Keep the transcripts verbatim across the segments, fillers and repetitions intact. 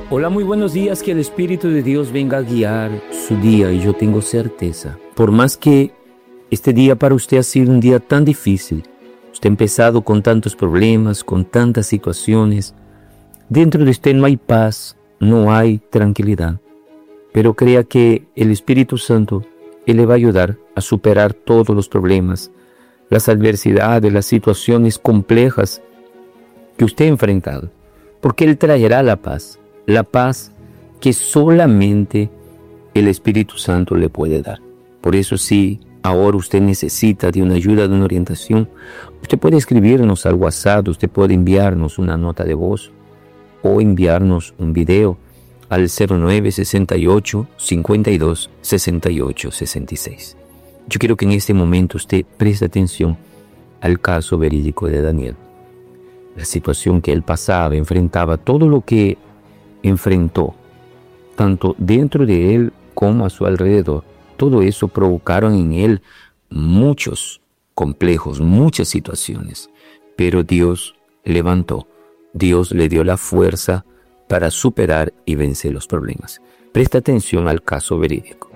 Hola, muy buenos días, que el Espíritu de Dios venga a guiar su día y yo tengo certeza, por más que este día para usted ha sido un día tan difícil, usted ha empezado con tantos problemas, con tantas situaciones, dentro de usted no hay paz, no hay tranquilidad, pero crea que el Espíritu Santo, Él le va a ayudar a superar todos los problemas, las adversidades, las situaciones complejas que usted ha enfrentado, porque Él traerá la paz. La paz que solamente el Espíritu Santo le puede dar. Por eso, si ahora usted necesita de una ayuda, de una orientación, usted puede escribirnos al WhatsApp, usted puede enviarnos una nota de voz o enviarnos un video al cero nueve sesenta y ocho, cincuenta y dos, sesenta y ocho, sesenta y seis. Yo quiero que en este momento usted preste atención al caso verídico de Daniel. La situación que él pasaba, enfrentaba, todo lo que enfrentó, tanto dentro de él como a su alrededor. Todo eso provocaron en él muchos complejos, muchas situaciones. Pero Dios levantó, Dios le dio la fuerza para superar y vencer los problemas. Presta atención al caso verídico.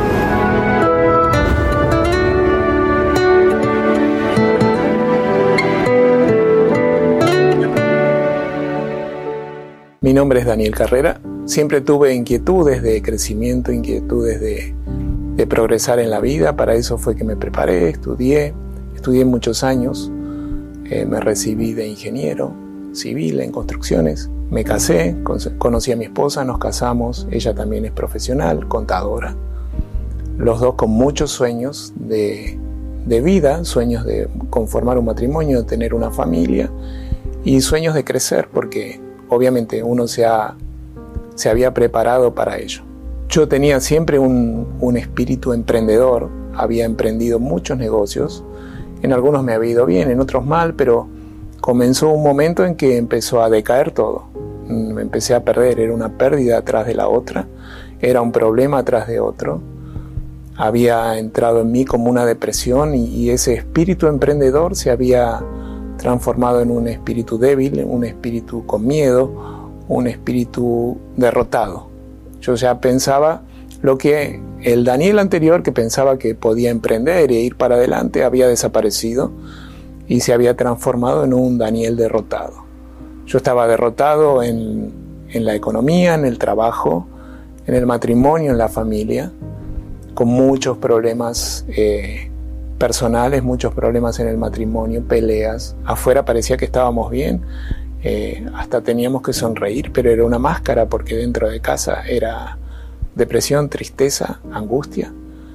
Mi nombre es Daniel Carrera. Siempre tuve inquietudes de crecimiento, inquietudes de, de progresar en la vida. Para eso fue que me preparé, estudié, estudié muchos años. Eh, me recibí de ingeniero civil en construcciones. Me casé, con, conocí a mi esposa, nos casamos. Ella también es profesional, contadora. Los dos con muchos sueños de, de vida, sueños de conformar un matrimonio, de tener una familia y sueños de crecer, porque obviamente uno se, ha, se había preparado para ello. Yo tenía siempre un, un espíritu emprendedor, había emprendido muchos negocios, en algunos me había ido bien, en otros mal, pero comenzó un momento en que empezó a decaer todo. Me empecé a perder, era una pérdida tras de la otra, era un problema tras de otro. Había entrado en mí como una depresión y, y ese espíritu emprendedor se había transformado en un espíritu débil, un espíritu con miedo, un espíritu derrotado. Yo ya pensaba lo que el Daniel anterior, que pensaba que podía emprender e ir para adelante, había desaparecido y se había transformado en un Daniel derrotado. Yo estaba derrotado en, en la economía, en el trabajo, en el matrimonio, en la familia, con muchos problemas eh, personales, muchos problemas en el matrimonio, peleas. Afuera parecía que estábamos bien, eh, hasta teníamos que sonreír, pero era una máscara, porque dentro de casa era depresión, tristeza, angustia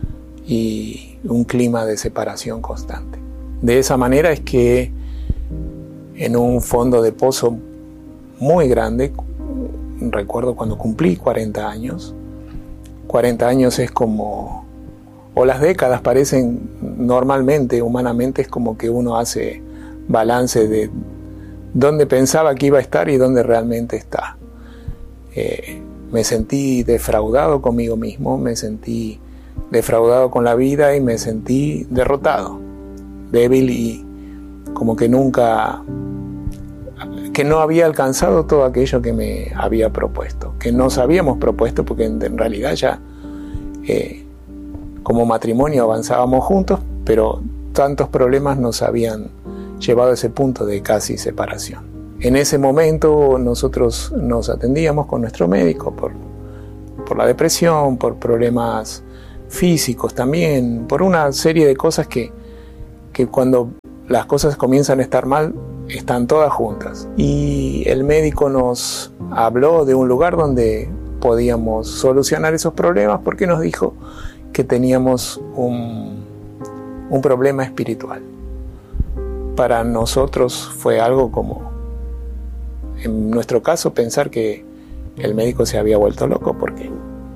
y un clima de separación constante. De esa manera es que en un fondo de pozo muy grande, recuerdo cuando cumplí cuarenta años, cuarenta años es como, o las décadas parecen normalmente, humanamente, es como que uno hace balance de dónde pensaba que iba a estar y dónde realmente está. Eh, me sentí defraudado conmigo mismo, me sentí defraudado con la vida y me sentí derrotado, débil y como que nunca, que no había alcanzado todo aquello que me había propuesto, que nos habíamos propuesto, porque en, en realidad ya eh, como matrimonio avanzábamos juntos, pero tantos problemas nos habían llevado a ese punto de casi separación. En ese momento nosotros nos atendíamos con nuestro médico por, por la depresión, por problemas físicos también, por una serie de cosas que, que cuando las cosas comienzan a estar mal, están todas juntas. Y el médico nos habló de un lugar donde podíamos solucionar esos problemas, porque nos dijo que teníamos un, un problema espiritual. Para nosotros fue algo como, en nuestro caso, pensar que el médico se había vuelto loco, porque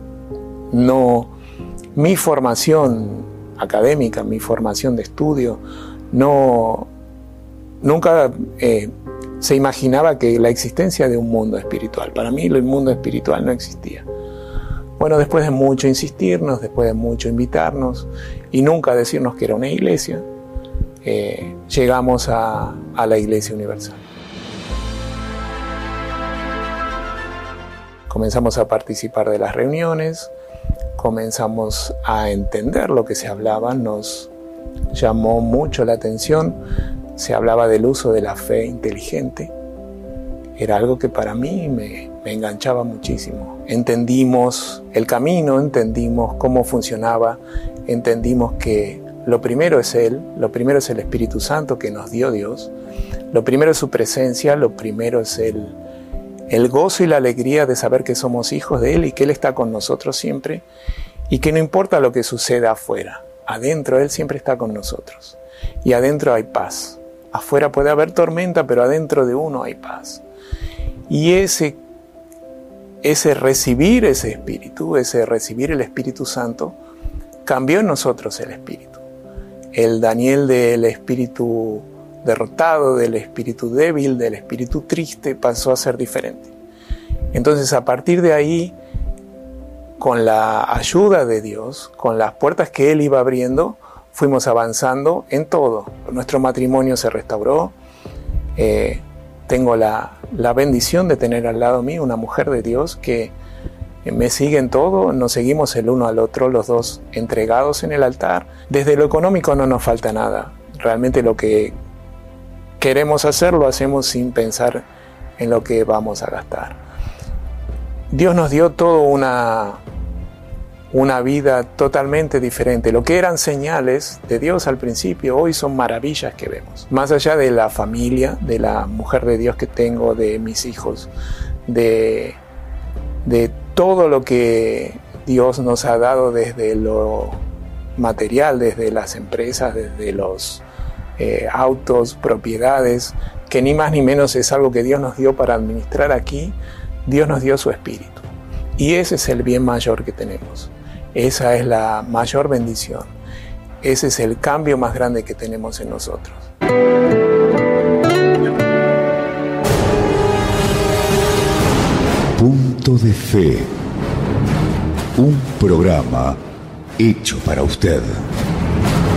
no, mi formación académica, mi formación de estudio, no, nunca eh, se imaginaba que la existencia de un mundo espiritual. Para mí el mundo espiritual no existía. Bueno, después de mucho insistirnos, después de mucho invitarnos y nunca decirnos que era una iglesia, eh, llegamos a, a la Iglesia Universal. Comenzamos a participar de las reuniones, comenzamos a entender lo que se hablaba, nos llamó mucho la atención, se hablaba del uso de la fe inteligente. Era algo que para mí me, me enganchaba muchísimo. Entendimos el camino, entendimos cómo funcionaba, entendimos que lo primero es Él, lo primero es el Espíritu Santo que nos dio Dios, lo primero es su presencia, lo primero es el, el gozo y la alegría de saber que somos hijos de Él y que Él está con nosotros siempre y que no importa lo que suceda afuera, adentro Él siempre está con nosotros y adentro hay paz. Afuera puede haber tormenta, pero adentro de uno hay paz. Y ese, ese recibir ese Espíritu, ese recibir el Espíritu Santo, cambió en nosotros el Espíritu. El Daniel del espíritu derrotado, del espíritu débil, del espíritu triste, pasó a ser diferente. Entonces, a partir de ahí, con la ayuda de Dios, con las puertas que Él iba abriendo, fuimos avanzando en todo. Nuestro matrimonio se restauró. Eh, tengo la, la bendición de tener al lado mío una mujer de Dios que me sigue en todo, nos seguimos el uno al otro, los dos entregados en el altar. Desde lo económico no nos falta nada. Realmente lo que queremos hacer lo hacemos sin pensar en lo que vamos a gastar. Dios nos dio toda una, una vida totalmente diferente. Lo que eran señales de Dios al principio, hoy son maravillas que vemos. Más allá de la familia, de la mujer de Dios que tengo, de mis hijos, de, de todo lo que Dios nos ha dado desde lo material, desde las empresas, desde los eh, autos, propiedades, que ni más ni menos es algo que Dios nos dio para administrar aquí. Dios nos dio su Espíritu. Y ese es el bien mayor que tenemos. Esa es la mayor bendición. Ese es el cambio más grande que tenemos en nosotros. Punto de Fe. Un programa hecho para usted.